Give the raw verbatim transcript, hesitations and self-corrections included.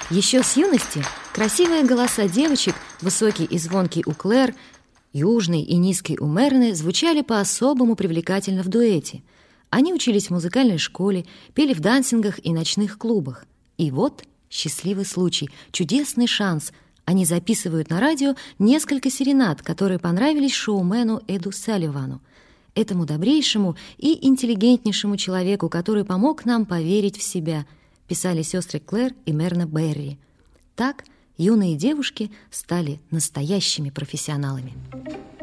Еще с юности красивые голоса девочек, высокий и звонкий у Клэр, южный и низкий у Мерны, звучали по-особому привлекательно в дуэте. Они учились в музыкальной школе, пели в дансингах и ночных клубах. И вот счастливый случай, чудесный шанс. Они записывают на радио несколько серенад, которые понравились шоумену Эду Салливану, этому добрейшему и интеллигентнейшему человеку, который помог нам поверить в себя, писали сестры Клэр и Мерна Берри. Так юные девушки стали настоящими профессионалами.